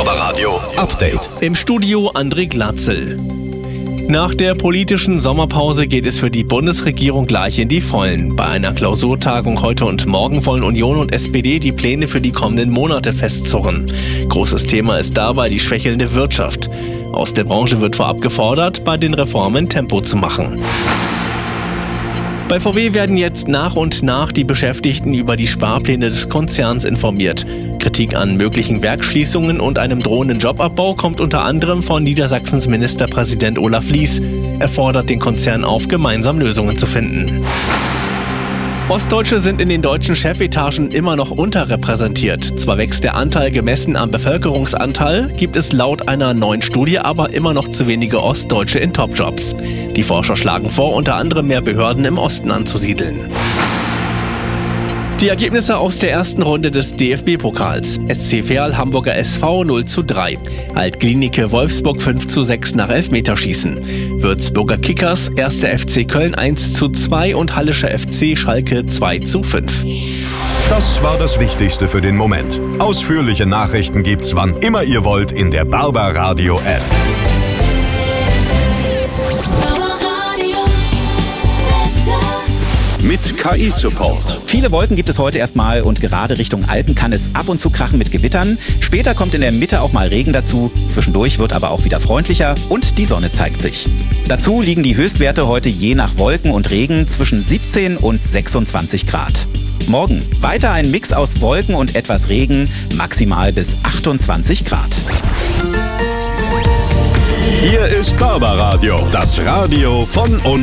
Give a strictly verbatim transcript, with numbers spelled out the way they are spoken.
Barbaradio Update. Im Studio André Glatzel. Nach der politischen Sommerpause geht es für die Bundesregierung gleich in die Vollen. Bei einer Klausurtagung heute und morgen wollen Union und S P D die Pläne für die kommenden Monate festzurren. Großes Thema ist dabei die schwächelnde Wirtschaft. Aus der Branche wird vorab gefordert, bei den Reformen Tempo zu machen. Bei V W werden jetzt nach und nach die Beschäftigten über die Sparpläne des Konzerns informiert. Kritik an möglichen Werksschließungen und einem drohenden Jobabbau kommt unter anderem von Niedersachsens Ministerpräsident Olaf Lies. Er fordert den Konzern auf, gemeinsam Lösungen zu finden. Ostdeutsche sind in den deutschen Chefetagen immer noch unterrepräsentiert. Zwar wächst der Anteil gemessen am Bevölkerungsanteil, gibt es laut einer neuen Studie aber immer noch zu wenige Ostdeutsche in Topjobs. Die Forscher schlagen vor, unter anderem mehr Behörden im Osten anzusiedeln. Die Ergebnisse aus der ersten Runde des D F B-Pokals. S C Verl Hamburger S V null zu drei. Alt-Klinike Wolfsburg fünf zu sechs nach Elfmeterschießen. Würzburger Kickers erster F C Köln eins zu zwei und Hallischer F C Schalke zwei zu fünf. Das war das Wichtigste für den Moment. Ausführliche Nachrichten gibt's wann immer ihr wollt in der Barbaradio App. Mit K I-Support. Viele Wolken gibt es heute erstmal und gerade Richtung Alpen kann es ab und zu krachen mit Gewittern. Später kommt in der Mitte auch mal Regen dazu. Zwischendurch wird aber auch wieder freundlicher und die Sonne zeigt sich. Dazu liegen die Höchstwerte heute je nach Wolken und Regen zwischen siebzehn und sechsundzwanzig Grad. Morgen weiter ein Mix aus Wolken und etwas Regen, maximal bis achtundzwanzig Grad. Hier ist Barbaradio, das Radio von und